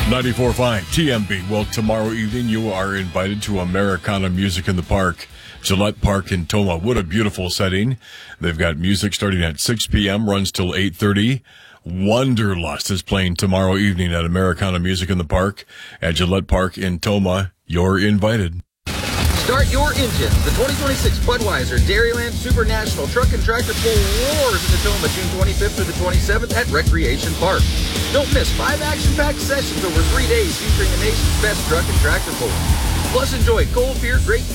94.5 TMB. Well, tomorrow evening you are invited to Americana Music in the Park, Gillette Park in Toma. What a beautiful setting. They've got music starting at 6 p.m., runs till 8:30. Wanderlust is playing tomorrow evening at Americana Music in the Park at Gillette Park in Toma. You're invited. Start your engine. The 2026 Budweiser Dairyland Super National Truck and Tractor Pull roars in the Toma June 25th through the 27th at Recreation Park. Don't miss 5 action-packed sessions over 3 days featuring the nation's best truck and tractor pull. Plus, enjoy cold beer, great